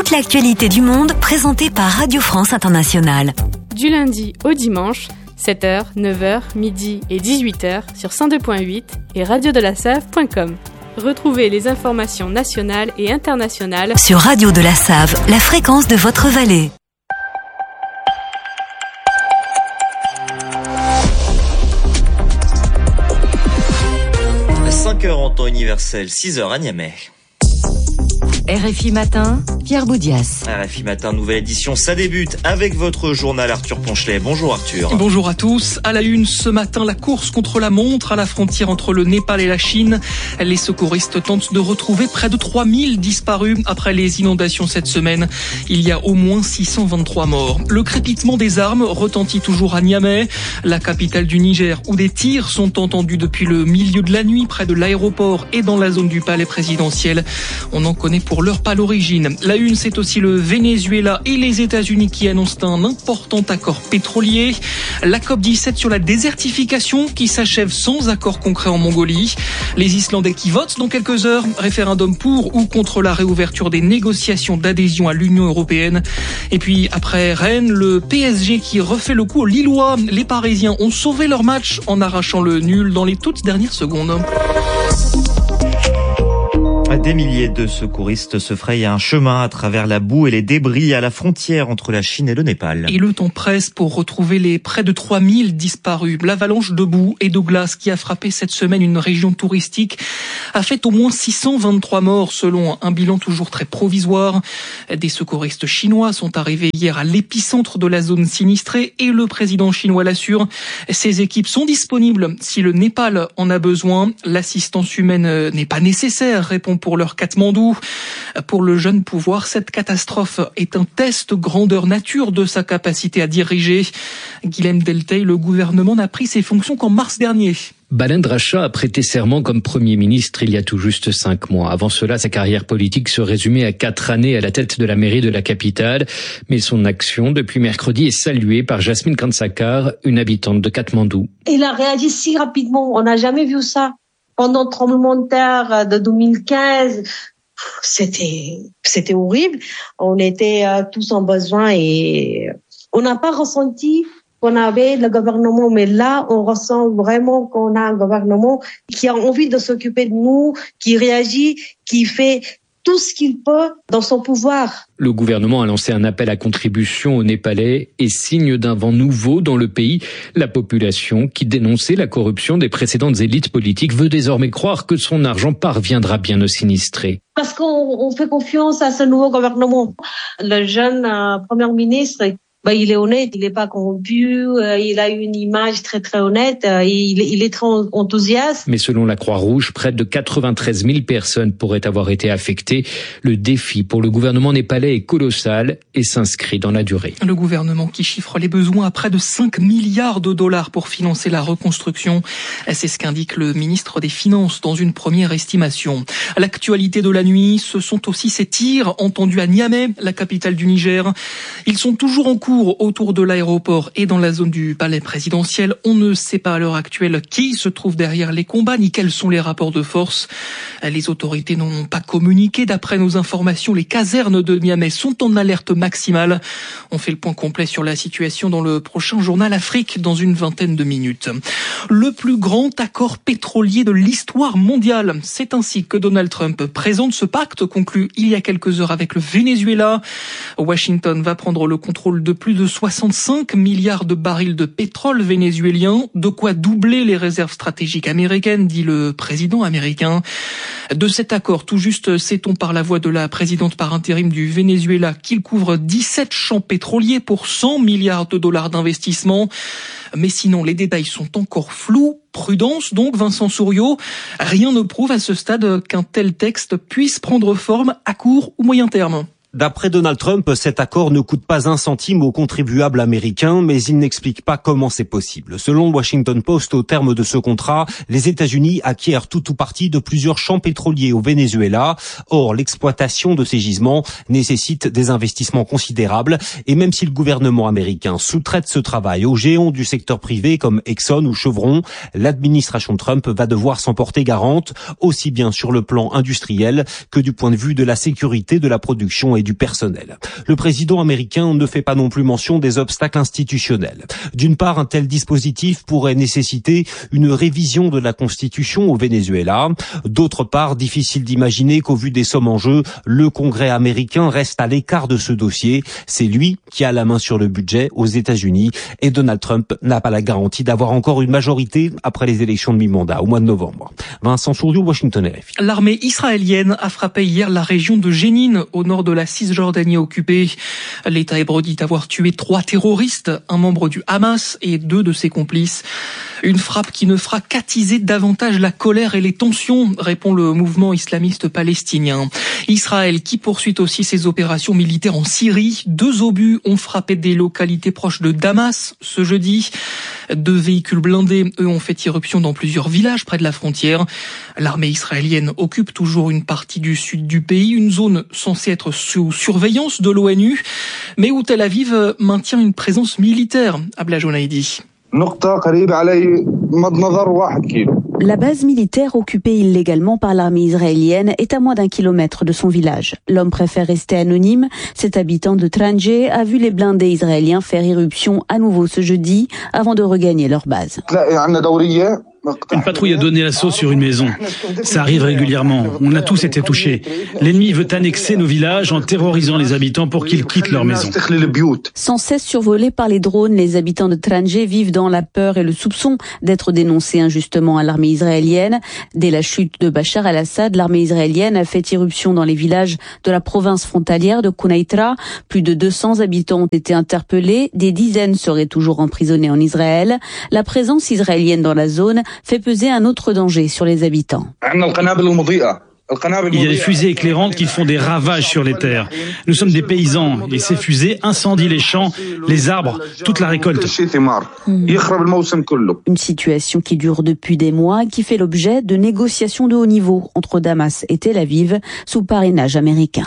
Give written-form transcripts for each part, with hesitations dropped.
toute l'actualité du monde présentée par Radio France Internationale. Du lundi au dimanche, 7h, 9h, midi et 18h sur 102.8 et radiodelasave.com. Retrouvez les informations nationales et internationales sur Radio de la Save, la fréquence de votre vallée. À 5h en temps universel, 6h à Niamey. RFI Matin, Pierre Boudias. RFI Matin, nouvelle édition, ça débute avec votre journal Arthur Ponchelet. Bonjour Arthur. Bonjour à tous. À la une ce matin, la course contre la montre à la frontière entre le Népal et la Chine. Les secouristes tentent de retrouver près de 3000 disparus après les inondations cette semaine. Il y a au moins 623 morts. Le crépitement des armes retentit toujours à Niamey, la capitale du Niger, où des tirs sont entendus depuis le milieu de la nuit près de l'aéroport et dans la zone du palais présidentiel. On en connaît pour l'heure pas l'origine. La une, c'est aussi le Venezuela et les États-Unis qui annoncent un important accord pétrolier. La COP17 sur la désertification qui s'achève sans accord concret en Mongolie. Les Islandais qui votent dans quelques heures. Référendum pour ou contre la réouverture des négociations d'adhésion à l'Union européenne. Et puis après Rennes, le PSG qui refait le coup aux Lillois. Les Parisiens ont sauvé leur match en arrachant le nul dans les toutes dernières secondes. Des milliers de secouristes se frayent un chemin à travers la boue et les débris à la frontière entre la Chine et le Népal. Et le temps presse pour retrouver les près de 3000 disparus. L'avalanche de boue et de glace qui a frappé cette semaine une région touristique a fait au moins 623 morts selon un bilan toujours très provisoire. Des secouristes chinois sont arrivés hier à l'épicentre de la zone sinistrée et le président chinois l'assure. Ces équipes sont disponibles si le Népal en a besoin. L'assistance humaine n'est pas nécessaire, répond pour leur Katmandou. Pour le jeune pouvoir, cette catastrophe est un test grandeur nature de sa capacité à diriger. Guilhem Deltey, le gouvernement n'a pris ses fonctions qu'en mars dernier. Baleine Dracha a prêté serment comme Premier ministre il y a tout juste 5 mois. Avant cela, sa carrière politique se résumait à 4 années à la tête de la mairie de la capitale. Mais son action, depuis mercredi, est saluée par Jasmine Kansakar, une habitante de Katmandou. Il a réagi si rapidement, on n'a jamais vu ça. Pendant le tremblement de terre de 2015, c'était horrible. On était tous en besoin et on n'a pas ressenti qu'on avait le gouvernement, mais là, on ressent vraiment qu'on a un gouvernement qui a envie de s'occuper de nous, qui réagit, qui fait tout ce qu'il peut dans son pouvoir. Le gouvernement a lancé un appel à contribution aux Népalais et signe d'un vent nouveau dans le pays. La population, qui dénonçait la corruption des précédentes élites politiques, veut désormais croire que son argent parviendra bien aux sinistrés. Parce qu'on fait confiance à ce nouveau gouvernement. Le jeune Premier ministre, il est honnête, il n'est pas corrompu, il a une image très très honnête, il est très enthousiaste. Mais selon la Croix-Rouge, près de 93 000 personnes pourraient avoir été affectées. Le défi pour le gouvernement népalais est colossal et s'inscrit dans la durée. Le gouvernement qui chiffre les besoins à près de 5 milliards de dollars pour financer la reconstruction. C'est ce qu'indique le ministre des Finances dans une première estimation. À l'actualité de la nuit, ce sont aussi ces tirs entendus à Niamey, la capitale du Niger. Ils sont toujours en cours autour de l'aéroport et dans la zone du palais présidentiel. On ne sait pas à l'heure actuelle qui se trouve derrière les combats ni quels sont les rapports de force. Les autorités n'ont pas communiqué. D'après nos informations, les casernes de Niamey sont en alerte maximale. On fait le point complet sur la situation dans le prochain journal Afrique dans une vingtaine de minutes. Le plus grand accord pétrolier de l'histoire mondiale. C'est ainsi que Donald Trump présente ce pacte conclu il y a quelques heures avec le Venezuela. Washington va prendre le contrôle de plus de 65 milliards de barils de pétrole vénézuélien, de quoi doubler les réserves stratégiques américaines, dit le président américain. De cet accord, tout juste sait-on par la voix de la présidente par intérim du Venezuela qu'il couvre 17 champs pétroliers pour 100 milliards de dollars d'investissement. Mais sinon, les détails sont encore flous. Prudence donc, Vincent Souriau. Rien ne prouve à ce stade qu'un tel texte puisse prendre forme à court ou moyen terme. D'après Donald Trump, cet accord ne coûte pas un centime aux contribuables américains, mais il n'explique pas comment c'est possible. Selon le Washington Post, au terme de ce contrat, les États-Unis acquièrent tout ou partie de plusieurs champs pétroliers au Venezuela. Or, l'exploitation de ces gisements nécessite des investissements considérables. Et même si le gouvernement américain sous-traite ce travail aux géants du secteur privé comme Exxon ou Chevron, l'administration Trump va devoir s'en porter garante, aussi bien sur le plan industriel que du point de vue de la sécurité de la production et et du personnel. Le président américain ne fait pas non plus mention des obstacles institutionnels. D'une part, un tel dispositif pourrait nécessiter une révision de la Constitution au Venezuela. D'autre part, difficile d'imaginer qu'au vu des sommes en jeu, le Congrès américain reste à l'écart de ce dossier. C'est lui qui a la main sur le budget aux États-Unis et Donald Trump n'a pas la garantie d'avoir encore une majorité après les élections de mi-mandat au mois de novembre. Vincent Souriau, Washington RFI. L'armée israélienne a frappé hier la région de Jénine, au nord de la Cisjordanie occupée. L'État hébreu dit avoir tué 3 terroristes, un membre du Hamas et 2 de ses complices. Une frappe qui ne fera qu'attiser davantage la colère et les tensions, répond le mouvement islamiste palestinien. Israël qui poursuit aussi ses opérations militaires en Syrie. 2 obus ont frappé des localités proches de Damas ce jeudi. 2 véhicules blindés, eux, ont fait irruption dans plusieurs villages près de la frontière. L'armée israélienne occupe toujours une partie du sud du pays, une zone censée être sous surveillance de l'ONU, mais où Tel Aviv maintient une présence militaire. Abla Jonaïdi. La base militaire occupée illégalement par l'armée israélienne est à moins d'1 kilomètre de son village. L'homme préfère rester anonyme. Cet habitant de Tranje a vu les blindés israéliens faire irruption à nouveau ce jeudi avant de regagner leur base. Une patrouille a donné l'assaut sur une maison. Ça arrive régulièrement. On a tous été touchés. L'ennemi veut annexer nos villages en terrorisant les habitants pour qu'ils quittent leur maison. Sans cesse survolés par les drones, les habitants de Tranje vivent dans la peur et le soupçon d'être dénoncés injustement à l'armée israélienne. Dès la chute de Bachar al-Assad, l'armée israélienne a fait irruption dans les villages de la province frontalière de Quneitra. Plus de 200 habitants ont été interpellés. Des dizaines seraient toujours emprisonnés en Israël. La présence israélienne dans la zone fait peser un autre danger sur les habitants. Il y a des fusées éclairantes qui font des ravages sur les terres. Nous sommes des paysans et ces fusées incendient les champs, les arbres, toute la récolte. Une situation qui dure depuis des mois et qui fait l'objet de négociations de haut niveau entre Damas et Tel Aviv sous parrainage américain.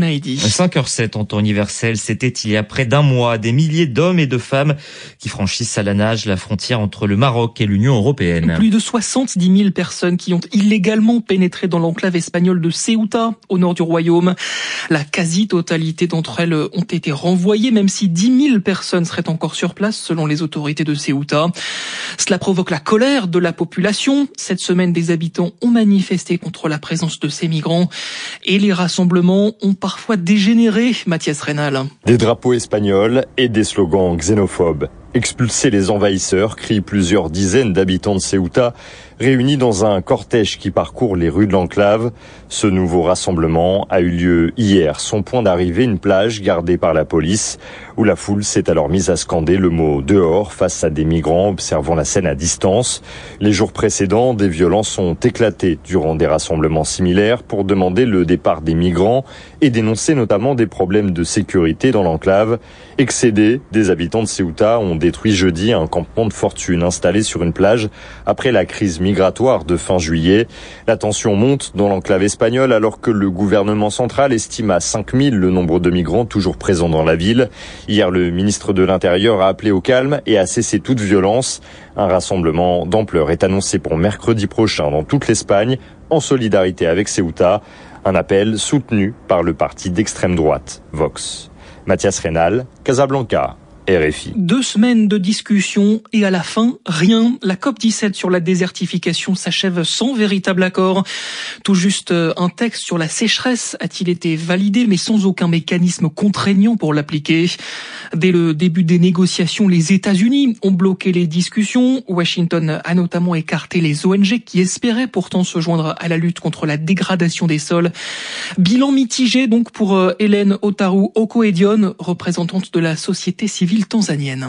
5h07 en temps universel, c'était il y a près d'un mois. Des milliers d'hommes et de femmes qui franchissent à la nage la frontière entre le Maroc et l'Union européenne. Plus de 70 000 personnes qui ont illégalement pénétré dans l'enclave espagnole de Ceuta, au nord du royaume. La quasi-totalité d'entre elles ont été renvoyées, même si 10 000 personnes seraient encore sur place, selon les autorités de Ceuta. Cela provoque la colère de la population. Cette semaine, des habitants ont manifesté contre la présence de ces migrants. Et les rassemblements ont parfois dégénéré, Mathias Reynal. Des drapeaux espagnols et des slogans xénophobes. Expulser les envahisseurs, crient plusieurs dizaines d'habitants de Ceuta, réunis dans un cortège qui parcourt les rues de l'enclave. Ce nouveau rassemblement a eu lieu hier. Son point d'arrivée, une plage gardée par la police, où la foule s'est alors mise à scander le mot « dehors » face à des migrants observant la scène à distance. Les jours précédents, des violences ont éclaté durant des rassemblements similaires pour demander le départ des migrants et dénoncer notamment des problèmes de sécurité dans l'enclave. Excédés, des habitants de Ceuta ont détruit jeudi un campement de fortune installé sur une plage après la crise migratoire de fin juillet. La tension monte dans l'enclave espagnole alors que le gouvernement central estime à 5 000 le nombre de migrants toujours présents dans la ville. Hier, le ministre de l'Intérieur a appelé au calme et a cessé toute violence. Un rassemblement d'ampleur est annoncé pour mercredi prochain dans toute l'Espagne, en solidarité avec Ceuta. Un appel soutenu par le parti d'extrême droite, Vox. Mathias Reynal, Casablanca. RFI. 2 semaines de discussion et à la fin, rien. La COP17 sur la désertification s'achève sans véritable accord. Tout juste un texte sur la sécheresse a-t-il été validé, mais sans aucun mécanisme contraignant pour l'appliquer. Dès le début des négociations, les États-Unis ont bloqué les discussions. Washington a notamment écarté les ONG qui espéraient pourtant se joindre à la lutte contre la dégradation des sols. Bilan mitigé donc pour Hélène Otaru Okoedion, représentante de la société civile tanzanienne.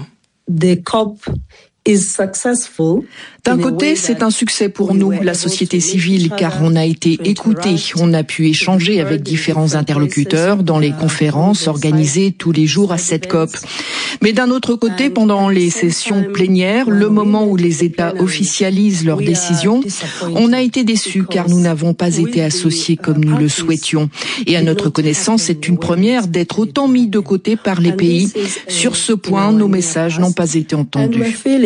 D'un côté, c'est un succès pour nous, la société civile, car on a été écoutés, on a pu échanger avec différents interlocuteurs dans les conférences organisées tous les jours à cette COP. Mais d'un autre côté, pendant les sessions plénières, le moment où les États officialisent leurs décisions, on a été déçus car nous n'avons pas été associés comme nous le souhaitions. Et à notre connaissance, c'est une première d'être autant mis de côté par les pays. Sur ce point, nos messages n'ont pas été entendus.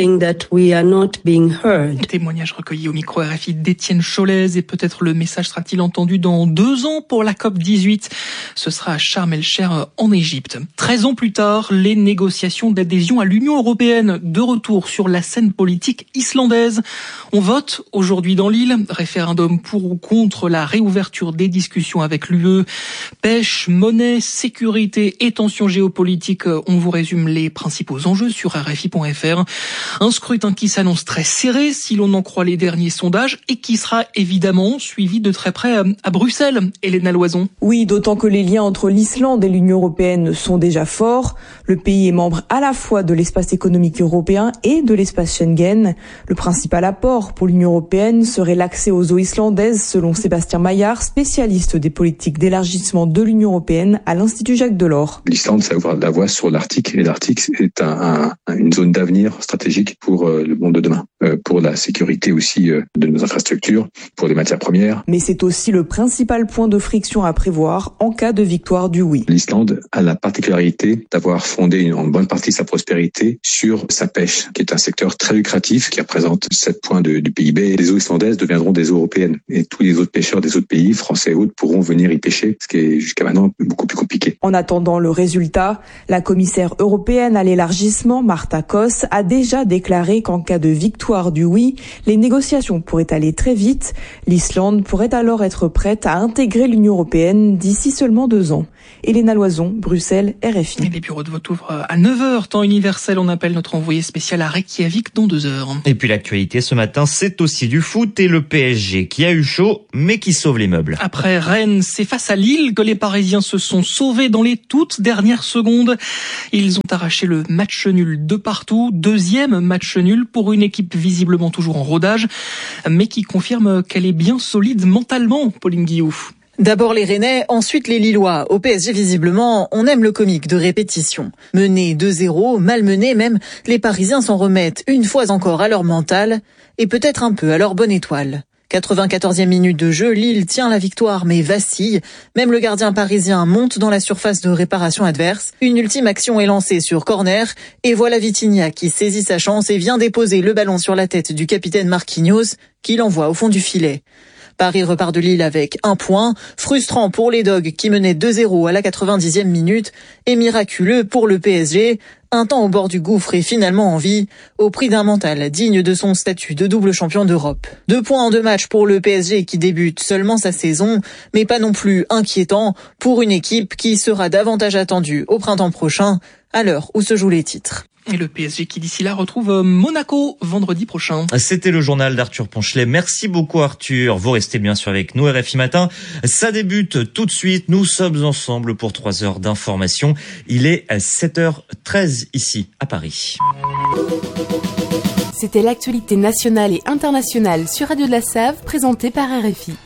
feeling that we are not being heard. Témoignage recueilli au micro RFI d'Étienne Cholez, et peut-être le message sera-t-il entendu dans 2 ans pour la COP18. Ce sera à Sharm el-Sheikh en Égypte. 13 ans plus tard, les négociations d'adhésion à l'Union européenne de retour sur la scène politique islandaise. On vote aujourd'hui dans l'île, référendum pour ou contre la réouverture des discussions avec l'UE. Pêche, monnaie, sécurité et tensions géopolitiques, on vous résume les principaux enjeux sur RFI.fr. Un scrutin qui s'annonce très serré si l'on en croit les derniers sondages et qui sera évidemment suivi de très près à Bruxelles. Hélène Loison. Oui, d'autant que les liens entre l'Islande et l'Union européenne sont déjà forts. Le pays est membre à la fois de l'espace économique européen et de l'espace Schengen. Le principal apport pour l'Union européenne serait l'accès aux eaux islandaises, selon Sébastien Maillard, spécialiste des politiques d'élargissement de l'Union européenne à l'Institut Jacques Delors. L'Islande, ça ouvre la voie sur l'Arctique, et l'Arctique est une zone d'avenir stratégique pour le monde de demain, pour la sécurité aussi de nos infrastructures, pour les matières premières. Mais c'est aussi le principal point de friction à prévoir en cas de victoire du oui. L'Islande a la particularité d'avoir fondé en bonne partie sa prospérité sur sa pêche, qui est un secteur très lucratif, qui représente 7 points du PIB. Les eaux islandaises deviendront des eaux européennes, et tous les autres pêcheurs des autres pays, français et autres, pourront venir y pêcher, ce qui est jusqu'à maintenant beaucoup plus compliqué. En attendant le résultat, la commissaire européenne à l'élargissement, Marta Koss, a déjà déclaré qu'en cas de victoire du oui, les négociations pourraient aller très vite. L'Islande pourrait alors être prête à intégrer l'Union européenne d'ici seulement 2 ans. Hélène Loison, Bruxelles, RFI. Et les bureaux de vote ouvrent à 9h, temps universel. On appelle notre envoyé spécial à Reykjavik dans 2 heures. Et puis l'actualité ce matin, c'est aussi du foot et le PSG qui a eu chaud, mais qui sauve les meubles. Après Rennes, c'est face à Lille que les Parisiens se sont sauvés dans les toutes dernières secondes. Ils ont arraché le match nul de partout. 2e match nul pour une équipe visiblement toujours en rodage, mais qui confirme qu'elle est bien solide mentalement, Pauline Guillou. D'abord les Rennais, ensuite les Lillois. Au PSG, visiblement, on aime le comique de répétition. Menés 2-0, malmenés même, les Parisiens s'en remettent une fois encore à leur mental et peut-être un peu à leur bonne étoile. 94e minute de jeu, Lille tient la victoire mais vacille. Même le gardien parisien monte dans la surface de réparation adverse. Une ultime action est lancée sur corner et voilà Vitinha qui saisit sa chance et vient déposer le ballon sur la tête du capitaine Marquinhos qui l'envoie au fond du filet. Paris repart de Lille avec 1 point, frustrant pour les Dogs qui menaient 2-0 à la 90e minute et miraculeux pour le PSG. Un temps au bord du gouffre et finalement en vie, au prix d'un mental digne de son statut de double champion d'Europe. 2 points en 2 matchs pour le PSG qui débute seulement sa saison, mais pas non plus inquiétant pour une équipe qui sera davantage attendue au printemps prochain, à l'heure où se jouent les titres. Et le PSG qui d'ici là retrouve Monaco vendredi prochain. C'était le journal d'Arthur Ponchelet. Merci beaucoup Arthur. Vous restez bien sûr avec nous RFI Matin. Ça débute tout de suite. Nous sommes ensemble pour 3 heures d'information. Il est à 7h13 ici à Paris. C'était l'actualité nationale et internationale sur Radio de la Save, présentée par RFI.